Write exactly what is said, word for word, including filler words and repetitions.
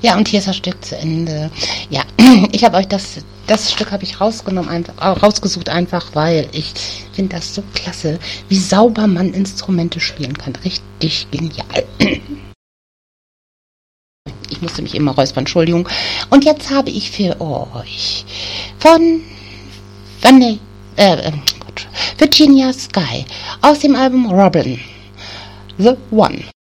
Ja, und hier ist das Stück zu Ende. Ja, ich habe euch das, das Stück habe ich rausgenommen, einfach, rausgesucht, einfach weil ich finde das so klasse, wie sauber man Instrumente spielen kann. Richtig genial. Ich musste mich immer räuspern, Entschuldigung. Und jetzt habe ich für euch von Van, äh, Virginia Sky aus dem Album Robin, The One.